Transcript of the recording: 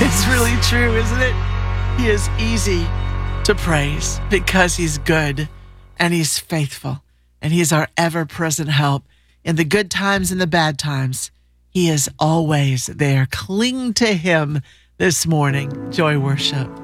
It's really true, isn't it? He is easy to praise because he's good and he's faithful and he's our ever-present help in the good times and the bad times. He is always there. Cling to him this morning. Joy Worship.